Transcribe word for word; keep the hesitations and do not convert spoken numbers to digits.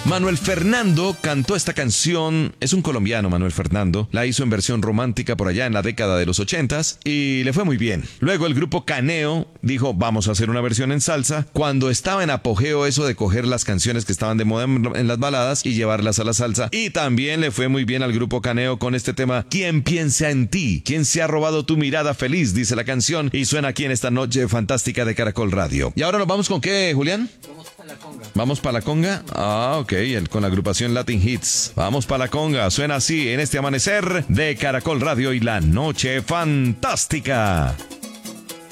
Manuel Fernando cantó esta canción, es un colombiano Manuel Fernando, la hizo en versión romántica por allá en la década de los ochentas y le fue muy bien. Luego el grupo Caneo dijo vamos a hacer una versión en salsa, cuando estaba en apogeo eso de coger las canciones que estaban de moda en las baladas y llevarlas a la salsa, y también le fue muy bien al grupo Caneo con este tema ¿Quién piensa en ti? ¿Quién se ha robado tu mirada feliz? Dice la canción y suena aquí en esta noche fantástica de Caracol Radio. ¿Y ahora nos vamos con qué, Julián? Vamos para la conga. ¿Vamos para la conga? Ah, ok, el, con la agrupación Latin Hits. Vamos para la conga, suena así en este amanecer de Caracol Radio y la noche fantástica.